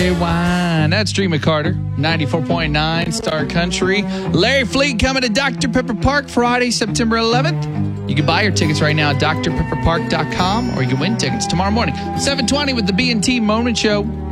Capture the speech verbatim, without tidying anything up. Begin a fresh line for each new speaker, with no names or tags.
red wine. That's Dream of Carter, ninety-four point nine Star Country. Larry Fleet coming to Doctor Pepper Park Friday, September eleventh. You can buy your tickets right now at d r pepper park dot com, or you can win tickets tomorrow morning. seven twenty with the B and T Morning Show.